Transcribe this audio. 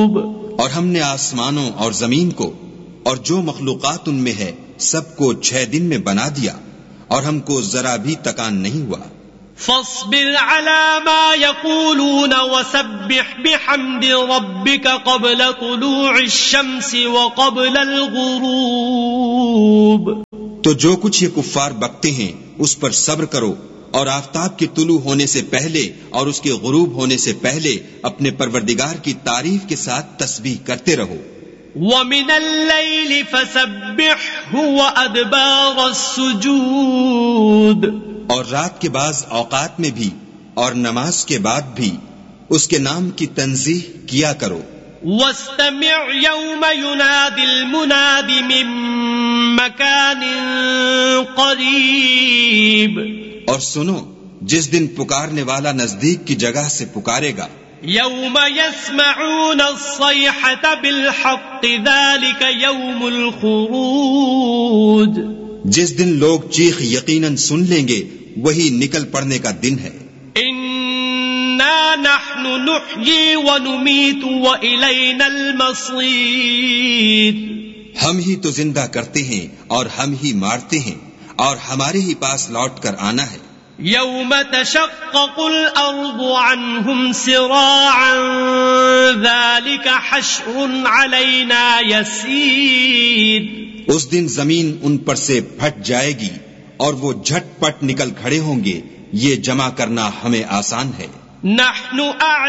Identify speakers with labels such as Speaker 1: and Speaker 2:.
Speaker 1: اور ہم نے آسمانوں اور زمین کو اور جو مخلوقات ان میں ہے سب کو 6 دن میں بنا دیا اور ہم کو ذرا بھی تکان نہیں ہوا.
Speaker 2: فاصبر على ما يقولون وسبح بحمد ربك قبل طلوع الشمس وقبل الغروب.
Speaker 1: تو جو کچھ یہ کفار بکتے ہیں اس پر صبر کرو اور آفتاب کے طلوع ہونے سے پہلے اور اس کے غروب ہونے سے پہلے اپنے پروردگار کی تعریف کے ساتھ تسبیح کرتے رہو.
Speaker 2: وَمِنَ اللَّيْلِ فَسَبِّحْهُ وَأَدْبَارَ السُّجُودِ.
Speaker 1: اور رات کے بعض اوقات میں بھی اور نماز کے بعد بھی اس کے نام کی تنزیح کیا کرو.
Speaker 2: وَاسْتَمِعْ يَوْمَ يُنَادِ الْمُنَادِ مِن مَّكَانٍ قَرِيبٍ.
Speaker 1: اور سنو جس دن پکارنے والا نزدیک کی جگہ سے پکارے گا.
Speaker 2: يَوْمَ يَسْمَعُونَ الصَّيْحَةَ بِالْحَقِّ ذَلِكَ يَوْمُ الْخُرُوجِ.
Speaker 1: جس دن لوگ چیخ یقیناً سن لیں گے وہی نکل پڑنے کا دن ہے.
Speaker 2: اِنَّا نَحْنُ نُحْيِي وَنُمِيتُ وَإِلَيْنَا الْمَصِيرُ.
Speaker 1: ہم ہی تو زندہ کرتے ہیں اور ہم ہی مارتے ہیں اور ہمارے ہی پاس لوٹ کر آنا ہے.
Speaker 2: يَوْمَ تَشَقَّقُ الْأَرْضُ عَنْهُمْ سِرَاعًا ذَلِكَ حَشْرٌ عَلَيْنَا يَسِيرٌ.
Speaker 1: اس دن زمین ان پر سے پھٹ جائے گی اور وہ جھٹ پٹ نکل کھڑے ہوں گے. یہ جمع کرنا ہمیں آسان ہے.
Speaker 2: نَحْنُ